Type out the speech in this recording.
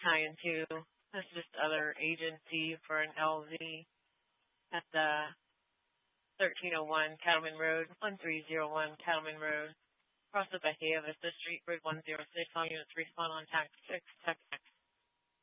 Battalion 2. This is just other agency for an LV at the 1301 Cattleman Road, 1301 Cattleman Road. Across the Bahia Vista Street, Grid 106. All units respond on TAC 6, TAC